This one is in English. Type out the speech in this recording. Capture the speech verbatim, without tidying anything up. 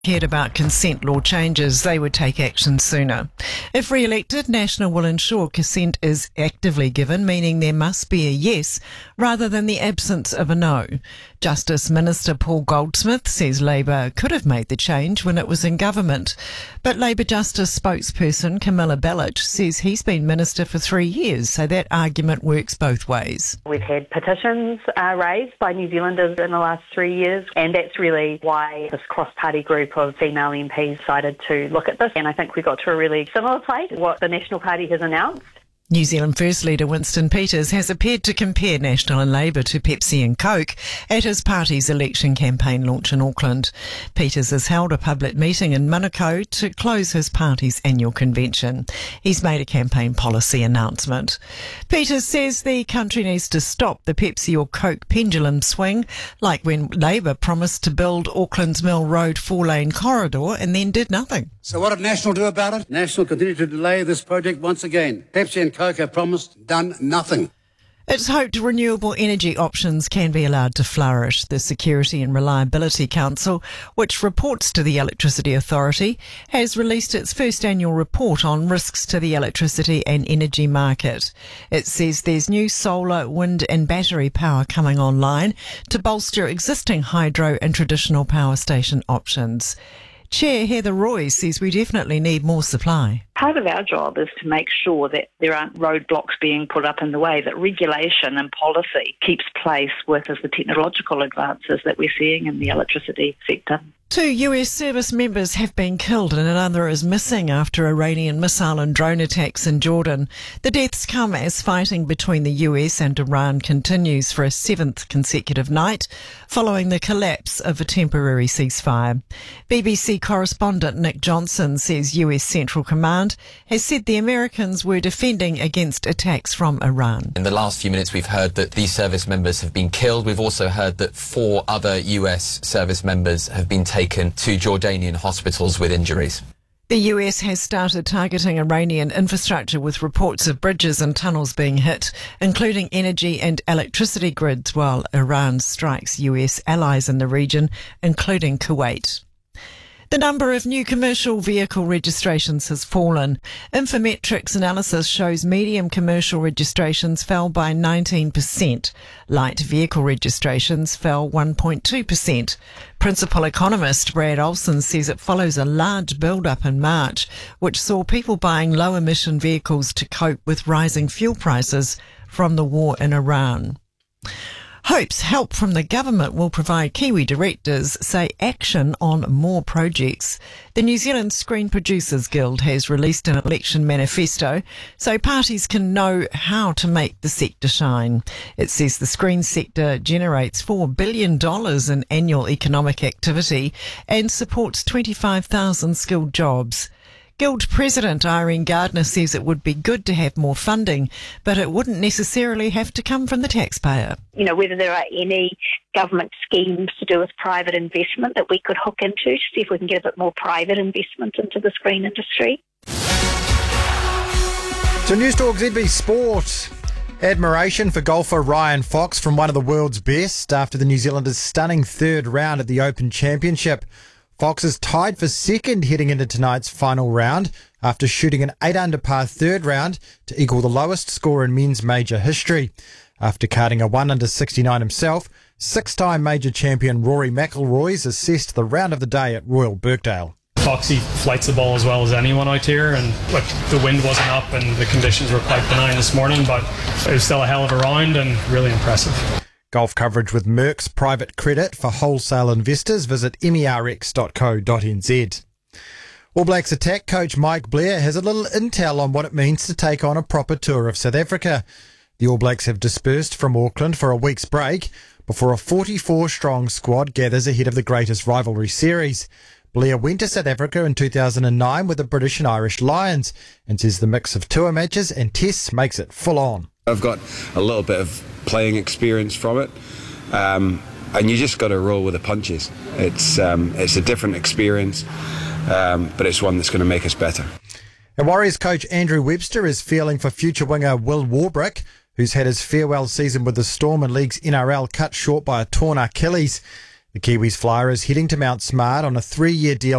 cared about consent law changes, they would take action sooner. If re-elected, National will ensure consent is actively given, meaning there must be a yes rather than the absence of a no. Justice Minister Paul Goldsmith says Labor could have made the change when it was in government. But Labor Justice spokesperson Camilla Bellich says he's been minister for three years, so that argument works both ways. We've had petitions uh, raised by New Zealanders in the last three years, and that's really why this cross-party group of female M Ps decided to look at this. And I think we got to a really similar place to what the National Party has announced. New Zealand First Leader Winston Peters has appeared to compare National and Labor to Pepsi and Coke at his party's election campaign launch in Auckland. Peters has held a public meeting in Manukau to close his party's annual convention. He's made a campaign policy announcement. Peters says the country needs to stop the Pepsi or Coke pendulum swing, like when Labor promised to build Auckland's Mill Road four-lane corridor and then did nothing. So what did National do about it? National continued to delay this project once again. Pepsi and Coke have promised, done nothing. It's hoped renewable energy options can be allowed to flourish. The Security and Reliability Council, which reports to the Electricity Authority, has released its first annual report on risks to the electricity and energy market. It says there's new solar, wind and battery power coming online to bolster existing hydro and traditional power station options. Chair Heather Roy says we definitely need more supply. Part of our job is to make sure that there aren't roadblocks being put up in the way, that regulation and policy keeps pace with the technological advances that we're seeing in the electricity sector. Two U S service members have been killed and another is missing after Iranian missile and drone attacks in Jordan. The deaths come as fighting between the U S and Iran continues for a seventh consecutive night, following the collapse of a temporary ceasefire. B B C correspondent Nick Johnson says U S Central Command has said the Americans were defending against attacks from Iran. In the last few minutes we've heard that these service members have been killed. We've also heard that four other U S service members have been taken to Jordanian hospitals with injuries. The U S has started targeting Iranian infrastructure with reports of bridges and tunnels being hit, including energy and electricity grids, while Iran strikes U S allies in the region, including Kuwait. The number of new commercial vehicle registrations has fallen. Infometrics analysis shows medium commercial registrations fell by nineteen percent. Light vehicle registrations fell one point two percent. Principal economist Brad Olson says it follows a large build-up in March, which saw people buying low-emission vehicles to cope with rising fuel prices from the war in Iran. Hopes help from the government will provide Kiwi directors, say, action on more projects. The New Zealand Screen Producers Guild has released an election manifesto so parties can know how to make the sector shine. It says the screen sector generates four billion dollars in annual economic activity and supports twenty-five thousand skilled jobs. Guild President Irene Gardner says it would be good to have more funding, but it wouldn't necessarily have to come from the taxpayer. You know, whether there are any government schemes to do with private investment that we could hook into to see if we can get a bit more private investment into the screen industry. To News Talk Z B Sport. Admiration for golfer Ryan Fox from one of the world's best after the New Zealanders' stunning third round at the Open Championship. Fox is tied for second heading into tonight's final round after shooting an eight under par third round to equal the lowest score in men's major history. After carding a one under sixty-nine himself, six-time major champion Rory McIlroy's assessed the round of the day at Royal Birkdale. Foxy flights the ball as well as anyone out here, and look, the wind wasn't up and the conditions were quite benign this morning, but it was still a hell of a round and really impressive. Golf coverage with Merck's private credit for wholesale investors. Visit merx dot co dot n z. All Blacks attack coach Mike Blair has a little intel on what it means to take on a proper tour of South Africa. The All Blacks have dispersed from Auckland for a week's break before a forty-four strong squad gathers ahead of the greatest rivalry series. Blair went to South Africa in two thousand nine with the British and Irish Lions and says the mix of tour matches and tests makes it full on. I've got a little bit of playing experience from it, um, and you just got to roll with the punches. It's um, it's a different experience, um, but it's one that's going to make us better. And Warriors coach Andrew Webster is feeling for future winger Will Warbrick, who's had his farewell season with the Storm and League's N R L cut short by a torn Achilles. The Kiwis flyer is heading to Mount Smart on a three-year deal